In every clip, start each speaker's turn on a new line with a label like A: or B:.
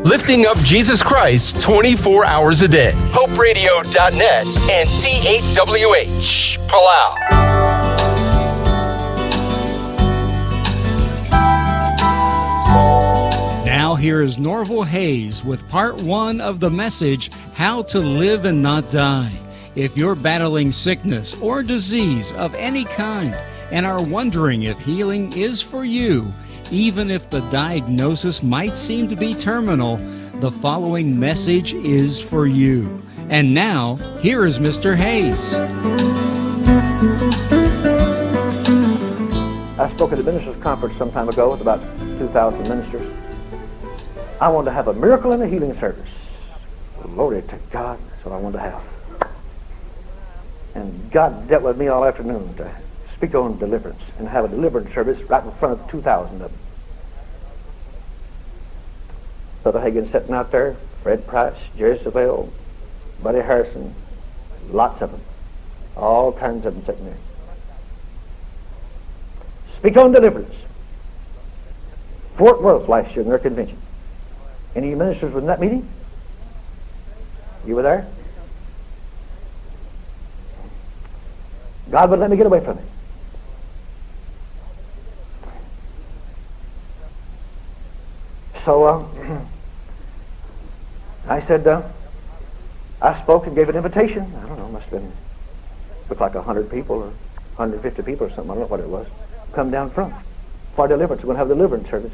A: Lifting up Jesus Christ 24 hours a day. HopeRadio.net and C8WH, Palau.
B: Now here is Norval Hayes with part 1 of the message, How to Live and Not Die. If you're battling sickness or disease of any kind and are wondering if healing is for you, even if the diagnosis might seem to be terminal, the following message is for you. And now, here is Mr. Hayes.
C: I spoke at a ministers' conference some time ago with about 2,000 ministers. I wanted to have a miracle and a healing service. Glory to God, that's what I wanted to have. And God dealt with me all afternoon to speak on deliverance and have a deliverance service right in front of 2,000 of them. Brother Hagin sitting out there, Fred Price, Jerry Savelle, Buddy Harrison, lots of them. All kinds of them sitting there. Speak on deliverance. Fort Worth last year in their convention. Any ministers was in that meeting? You were there? God would let me get away from it. So I said, I spoke and gave an invitation. I don't know, must have been, looked like 100 people or 150 people or something. I don't know what it was. Come down front for deliverance. We're going to have a deliverance service.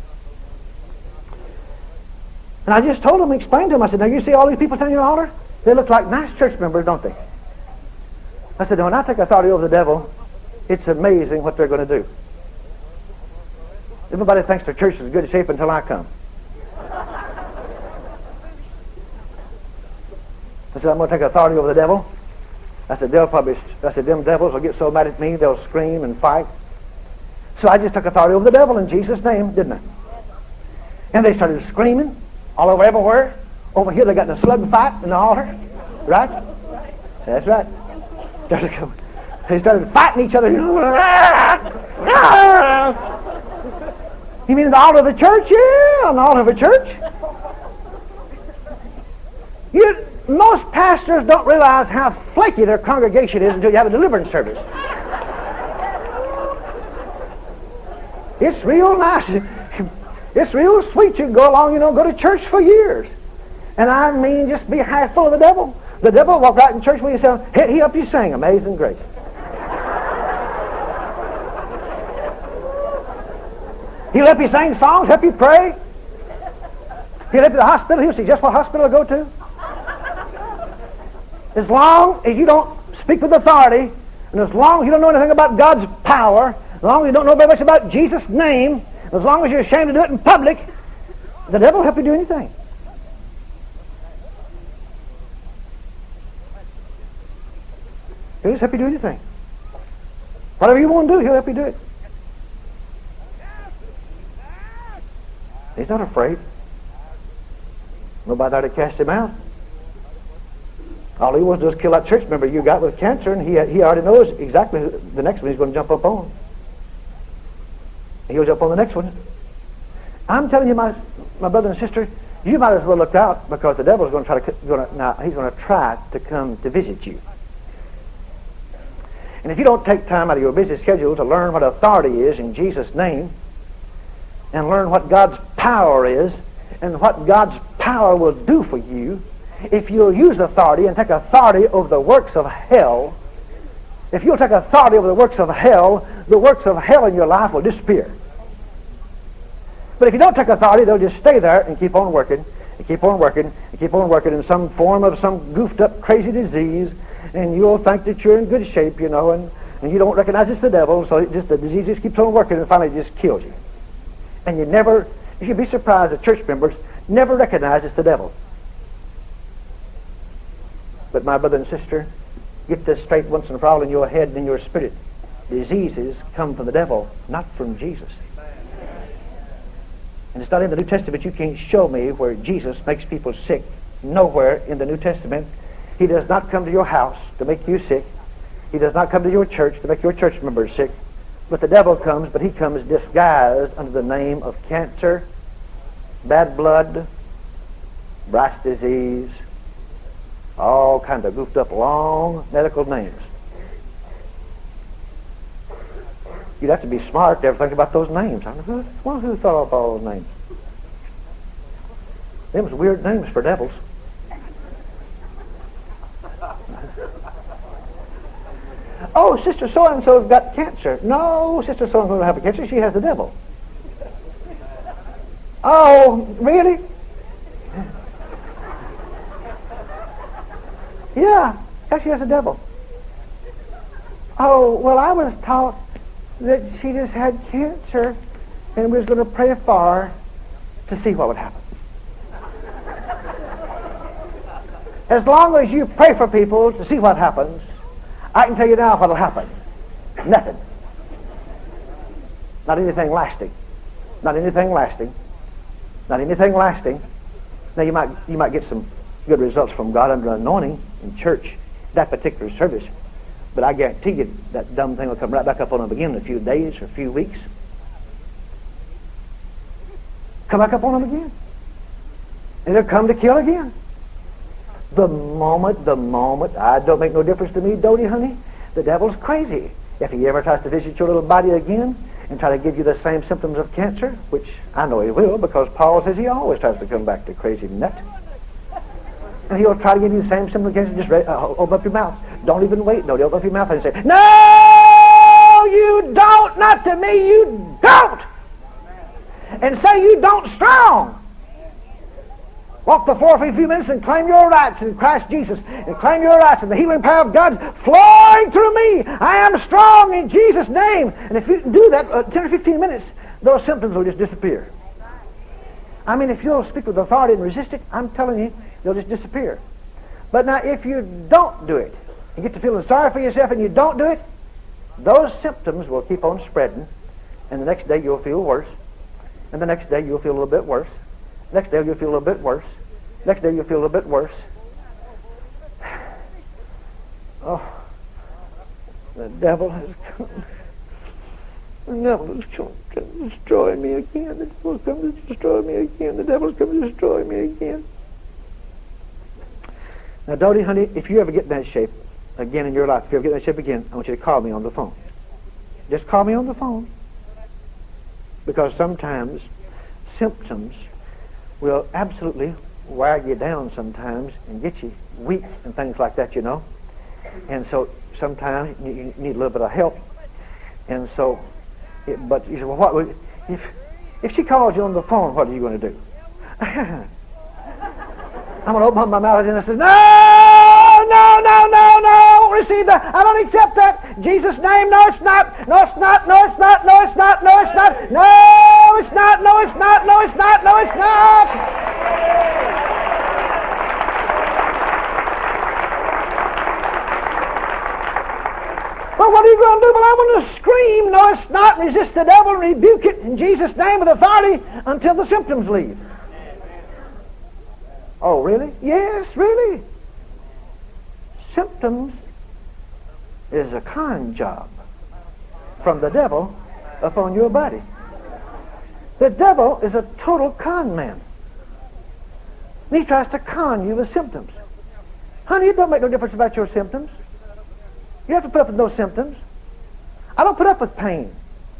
C: And I just told them, explained to them. I said, now you see all these people standing on the altar? They look like nice church members, don't they? I said, when I take authority over the devil, it's amazing what they're going to do. Everybody thinks their church is in good shape until I come. I said, I'm going to take authority over the devil. I said, them devils will get so mad at me, they'll scream and fight. So I just took authority over the devil in Jesus' name, didn't I? And they started screaming all over everywhere. Over here they got in a slug fight in the altar. Right? That's right. They started fighting each other. You mean the altar of the church? Yeah, on the altar of a church. Most pastors don't realize how flaky their congregation is until you have a deliverance service. It's real nice. It's real sweet. You can go along, go to church for years. And I mean, just be half full of the devil. The devil will walk right in church with you and he help you sing Amazing Grace. He'll help you sing songs, help you pray. He'll help you to the hospital. He'll suggest what hospital to go to. As long as you don't speak with authority, and as long as you don't know anything about God's power, as long as you don't know very much about Jesus' name, as long as you're ashamed to do it in public, the devil will help you do anything. He'll just help you do anything. Whatever you want to do, he'll help you do it. He's not afraid. Nobody there to cast him out. All he wants to do is kill that church member you got with cancer, and he already knows exactly who the next one he's going to jump up on. He'll jump on the next one. I'm telling you, my brother and sister, you might as well look out, because the devil's going to try to come to visit you. And if you don't take time out of your busy schedule to learn what authority is in Jesus' name, and learn what God's power is, and what God's power will do for you, if you'll use authority and take authority over the works of hell, if you'll take authority over the works of hell in your life will disappear. But if you don't take authority, they'll just stay there and keep on working, and keep on working, and keep on working in some form of some goofed up crazy disease, and you'll think that you're in good shape, and you don't recognize it's the devil, so the disease just keeps on working and finally it just kills you. And you'd be surprised that church members never recognize it's the devil. But my brother and sister, get this straight once and for all in your head and in your spirit. Diseases come from the devil, not from Jesus. And it's not in the New Testament. You can't show me where Jesus makes people sick. Nowhere in the New Testament. He does not come to your house to make you sick. He does not come to your church to make your church members sick. But the devil comes, but he comes disguised under the name of cancer, bad blood, Bright's disease, all kinds of goofed up long medical names. You'd have to be smart to ever think about those names. I wonder who thought up all those names. Them was weird names for devils. Oh, Sister so-and-so's got cancer. No, Sister so-and-so don't have a cancer. She has the devil. Oh, really? Yeah, she has the devil. Oh, well, I was taught that she just had cancer and we was going to pray for her to see what would happen. As long as you pray for people to see what happens, I can tell you now what will happen. Nothing. Not anything lasting. Not anything lasting. Not anything lasting. Now you might get some good results from God under anointing in church, that particular service. But I guarantee you that dumb thing will come right back up on them again in a few days or a few weeks. Come back up on them again. And they'll come to kill again. The moment, it don't make no difference to me, Dodie, honey. The devil's crazy. If he ever tries to visit your little body again and try to give you the same symptoms of cancer, which I know he will, because Paul says he always tries to come back to crazy nut. And he'll try to give you the same symptoms of cancer. Just open up your mouth. Don't even wait, Dodie. Open up your mouth and say, "No, you don't. Not to me, you don't." And say you don't strong. Walk the floor for a few minutes and claim your rights in Christ Jesus. And claim your rights, and the healing power of God flowing through me. I am strong in Jesus' name. And if you can do that 10 or 15 minutes, those symptoms will just disappear. I mean, if you'll speak with authority and resist it, I'm telling you, they'll just disappear. But now, if you don't do it, you get to feeling sorry for yourself and you don't do it, those symptoms will keep on spreading. And the next day you'll feel worse. And the next day you'll feel a little bit worse. Next day you'll feel a little bit worse. Next day you'll feel a little bit worse. Oh, the devil has come. The devil has come to destroy me again. The devil's come to destroy me again. The devil's come to destroy me again. Now, Dodie, honey, if you ever get in that shape again in your life, if you ever get in that shape again, I want you to call me on the phone. Just call me on the phone. Because sometimes symptoms will absolutely wear you down sometimes and get you weak and things like that, you know. And so sometimes you need a little bit of help. And so, but you say, well, what would, if she calls you on the phone, what are you going to do? I'm going to open up my mouth and I say, no, receive that. I don't accept that. Jesus' name, no, it's not. No, it's not. No, it's not. No, it's not. No, it's not. No, it's not. No, it's not. No, it's not. No, it's not. Well, what are you going to do? Well, I'm going to scream, no, it's not, resist the devil, rebuke it in Jesus' name with authority until the symptoms leave. Oh, really? Yes, really. Symptoms is a con job from the devil upon your body. The devil is a total con man. And he tries to con you with symptoms. Honey, it don't make no difference about your symptoms. You have to put up with those symptoms. I don't put up with pain.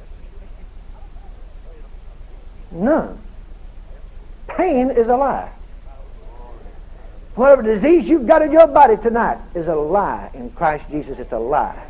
C: None. Pain is a lie. Whatever disease you've got in your body tonight is a lie. In Christ Jesus, it's a lie.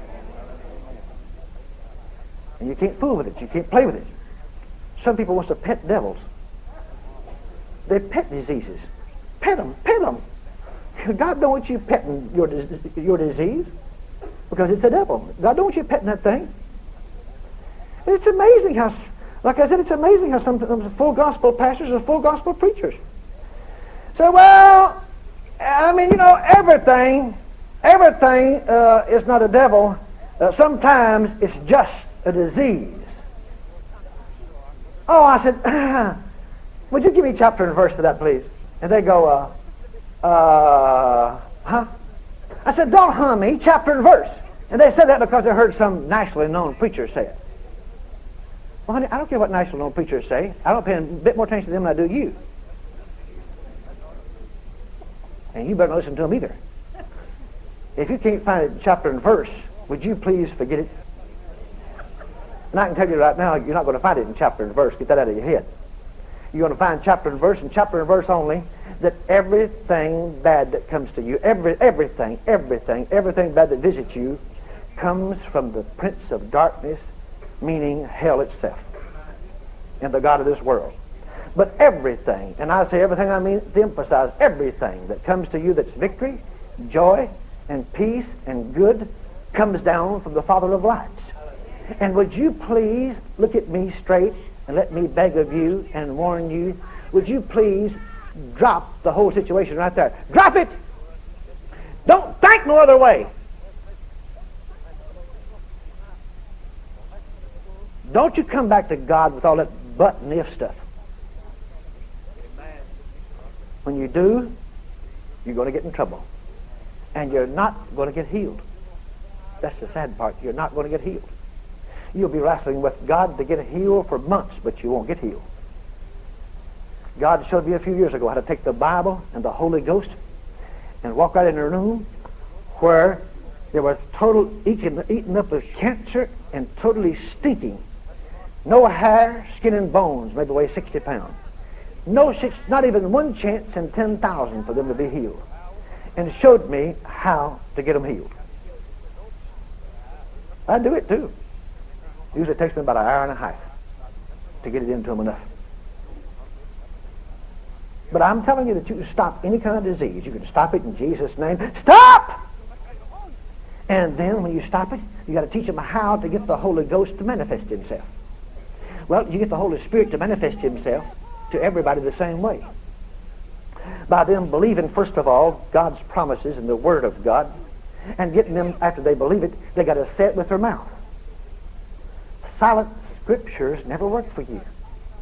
C: And you can't fool with it. You can't play with it. Some people want to pet devils. They pet diseases. Pet them. Pet them. God don't want you petting your disease because it's a devil. God don't want you petting that thing. It's amazing how, like I said, it's amazing how some full gospel pastors are full gospel preachers. So, well, I mean, you know, everything is not a devil. Sometimes it's just a disease. Oh, I said, would you give me chapter and verse for that, please? And they go, huh? I said, don't hum me, chapter and verse. And they said that because they heard some nationally known preacher say it. Well, honey, I don't care what nationally known preachers say. I don't pay a bit more attention to them than I do you. And you better not listen to them either. If you can't find it in chapter and verse, would you please forget it? And I can tell you right now, you're not going to find it in chapter and verse. Get that out of your head. You're going to find chapter and verse only, that everything bad that comes to you, everything bad that visits you, comes from the prince of darkness, meaning hell itself, and the God of this world. But everything, and I say everything, I mean to emphasize everything that comes to you that's victory, joy, and peace, and good, comes down from the Father of lights. And would you please look at me straight and let me beg of you and warn you, would you please drop the whole situation right there. Drop it! Don't think no other way. Don't you come back to God with all that but and if stuff. When you do, you're going to get in trouble. And you're not going to get healed. That's the sad part. You're not going to get healed. You'll be wrestling with God to get healed for months, but you won't get healed. God showed me a few years ago how to take the Bible and the Holy Ghost and walk right in a room where there was total eaten up with cancer and totally stinking. No hair, skin and bones, maybe weigh 60 pounds. Not even one chance in 10,000 for them to be healed. And showed me how to get them healed. I do it too. Usually it takes me about an hour and a half to get it into them enough. But I'm telling you that you can stop any kind of disease. You can stop it in Jesus' name. Stop! And then when you stop it, you got to teach them how to get the Holy Ghost to manifest himself. Well, you get the Holy Spirit to manifest himself to everybody the same way. By them believing, first of all, God's promises and the Word of God, and getting them, after they believe it, they got to say it with their mouth. Silent scriptures never work for you.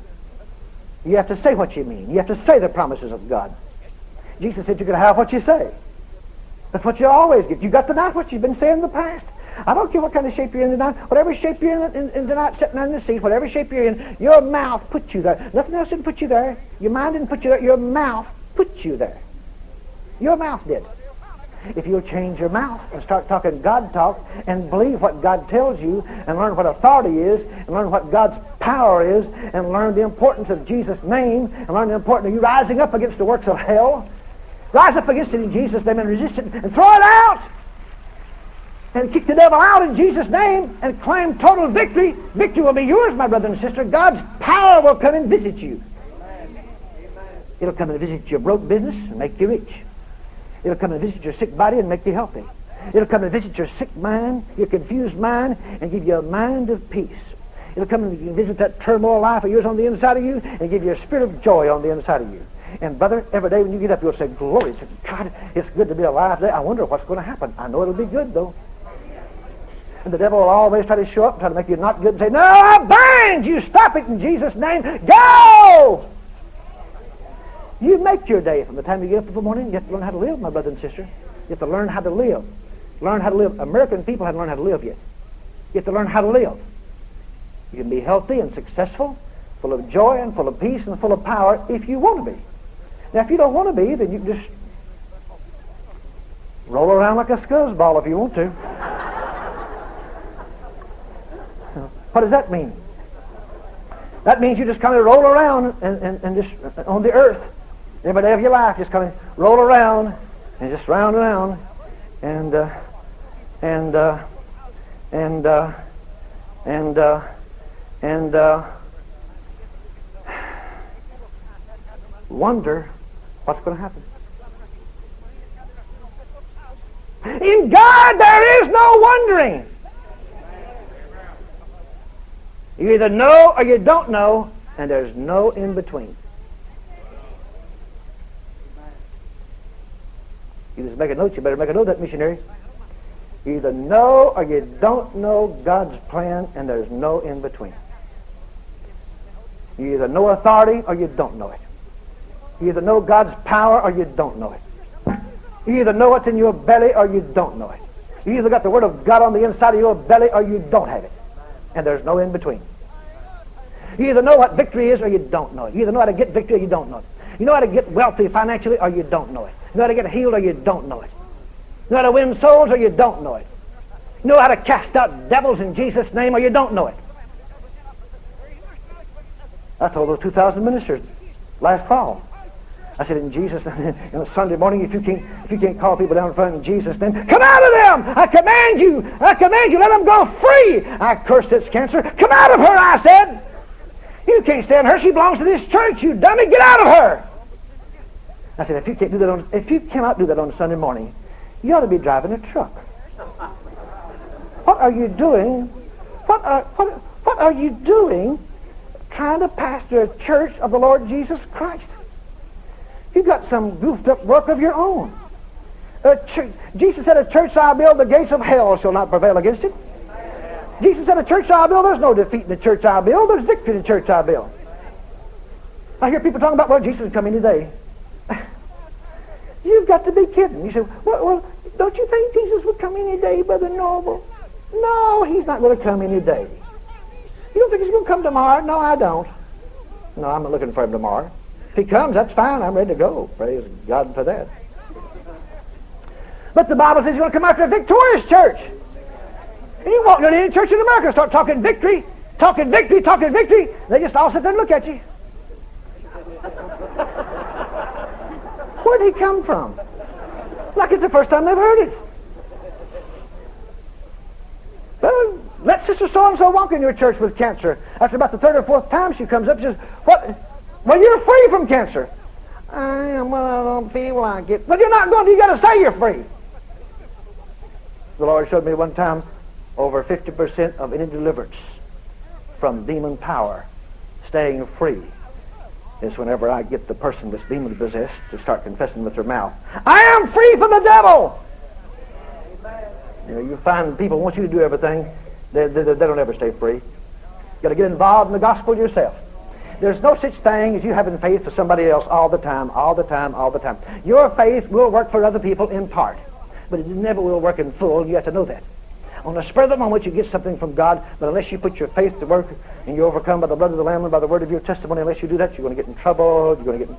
C: You have to say what you mean. You have to say the promises of God. Jesus said you're going to have what you say. That's what you always get. You got tonight what you've been saying in the past. I don't care what kind of shape you're in tonight. Whatever shape you're in tonight, sitting on the seat, whatever shape you're in, your mouth put you there. Nothing else didn't put you there. Your mind didn't put you there. Your mouth put you there. Your mouth did. If you'll change your mouth and start talking God talk and believe what God tells you and learn what authority is and learn what God's power is and learn the importance of Jesus' name and learn the importance of you rising up against the works of hell, rise up against it in Jesus' name and resist it and throw it out and kick the devil out in Jesus' name and claim total victory. Victory will be yours, my brother and sister. God's power will come and visit you. It'll come and visit your broke business and make you rich. It'll come and visit your sick body and make you healthy. It'll come and visit your sick mind, your confused mind, and give you a mind of peace. It'll come and visit that turmoil life of yours on the inside of you and give you a spirit of joy on the inside of you. And brother, every day when you get up, you'll say, glory to God, it's good to be alive today. I wonder what's going to happen. I know it'll be good, though. And the devil will always try to show up and try to make you not good and say, no, I bind you. Stop it in Jesus' name. Go! You make your day from the time you get up in the morning. You have to learn how to live, my brother and sister. You have to learn how to live. Learn how to live. American people haven't learned how to live yet. You have to learn how to live. You can be healthy and successful, full of joy and full of peace and full of power if you want to be. Now, if you don't want to be, then you can just roll around like a scuzzball if you want to. What does that mean? That means you just kind of roll around and just on the earth. Every day of your life, just kind of roll around and just round around and wonder what's going to happen. In God, there is no wondering. You either know or you don't know, and there's no in between. You just make a note. You better make a note of that, missionary. You either know or you don't know God's plan, and there's no in between. You either know authority or you don't know it. You either know God's power or you don't know it. You either know what's in your belly or you don't know it. You either got the Word of God on the inside of your belly or you don't have it. And there's no in between. You either know what victory is or you don't know it. You either know how to get victory or you don't know it. You know how to get wealthy financially, or you don't know it. You know how to get healed, or you don't know it. You know how to win souls, or you don't know it. You know how to cast out devils in Jesus' name, or you don't know it. I told those 2,000 ministers last fall. I said, in Jesus' name, on a Sunday morning, if you can't call people down in front in Jesus' name, come out of them! I command you, let them go free! I cursed this cancer. Come out of her, I said! You can't stand her. She belongs to this church, you dummy. Get out of her! I said, if you cannot do that on a Sunday morning, you ought to be driving a truck. What are you doing? What are you doing trying to pastor a church of the Lord Jesus Christ? You've got some goofed up work of your own. Jesus said, a church I build, the gates of hell shall not prevail against it. Jesus said, a church I build, there's no defeat in the church I build, there's victory in the church I build. I hear people talking about, well, Jesus is coming today. You've got to be kidding. You say, well, don't you think Jesus would come any day, Brother Norval? No, he's not going to come any day. You don't think he's going to come tomorrow? No, I don't. No, I'm not looking for him tomorrow. If he comes, that's fine. I'm ready to go. Praise God for that. But the Bible says he's going to come after a victorious church. And you walk into any church in America and start talking victory. They just all sit there and look at you. Where'd he come from? Like it's the first time they've heard it. Well, let Sister So-and-so walk in your church with cancer. After about the third or fourth time she comes up and says, what? Well, you're free from cancer. I don't feel like it. But you're not going to. You got to say you're free. The Lord showed me one time over 50% of any deliverance from demon power, staying free, is whenever I get the person that's demon possessed to start confessing with their mouth, I am free from the devil. You know, you find people want you to do everything. They don't ever stay free. You got to get involved in the gospel yourself. There's no such thing as you having faith for somebody else all the time. Your faith will work for other people in part, but it never will work in full, and you have to know that. On the spur of the moment, you get something from God, but unless you put your faith to work and you overcome by the blood of the Lamb and by the word of your testimony, unless you do that, you're going to get in trouble.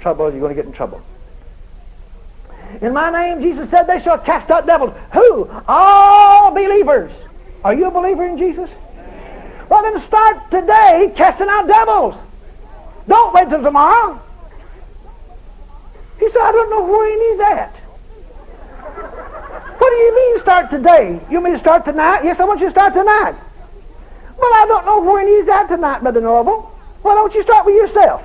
C: In my name, Jesus said, they shall cast out devils. Who? All believers. Are you a believer in Jesus? Well, then start today casting out devils. Don't wait till tomorrow. He said, I don't know where he's at. What do you mean start today? You mean to start tonight? Yes, I want you to start tonight. Well, I don't know where he's at tonight, Brother Norval. Why don't you start with yourself?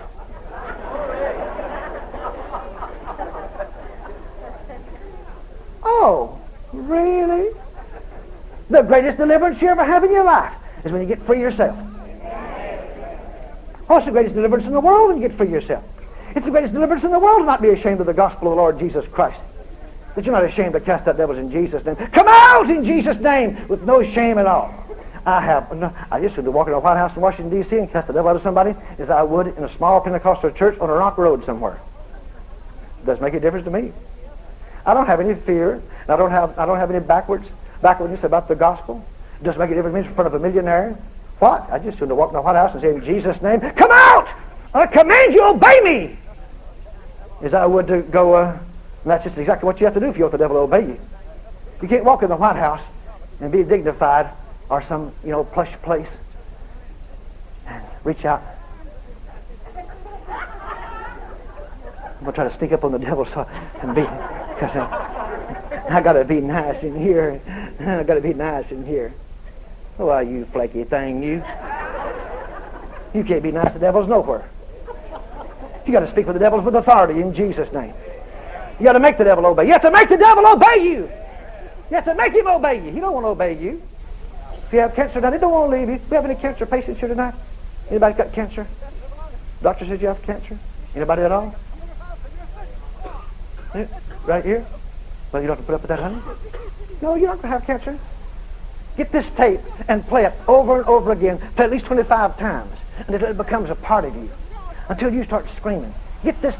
C: Oh, really? The greatest deliverance you ever have in your life is when you get free yourself. What's the greatest deliverance in the world when you get free yourself? It's the greatest deliverance in the world to not be ashamed of the gospel of the Lord Jesus Christ. That you're not ashamed to cast out devils in Jesus' name. Come out in Jesus' name with no shame at all. I just would walk in the White House in Washington, D.C. and cast the devil out of somebody as I would in a small Pentecostal church on a rock road somewhere. It doesn't make a difference to me. I don't have any fear. I don't have any backwardness about the gospel. It doesn't make a difference to me in front of a millionaire. What? I just would walk in the White House and say, in Jesus' name, come out! I command you, obey me! As I would to go, and that's just exactly what you have to do if you want the devil to obey you. You can't walk in the White House and be dignified or some, plush place and reach out. I'm going to try to sneak up on the devil because I got to be nice in here. Why, you flaky thing, you. You can't be nice to devils nowhere. You got to speak with the devils with authority in Jesus' name. You got to make the devil obey. You have to make the devil obey you. You have to make him obey you. He don't want to obey you. If you have cancer tonight, he don't want to leave you. Do we have any cancer patients here tonight? Anybody got cancer? Doctor says you have cancer? Anybody at all? Yeah, right here? Well, you don't have to put up with that, honey. No, you're not going to have cancer. Get this tape and play it over and over again, play at least 25 times, until it becomes a part of you, until you start screaming. Get this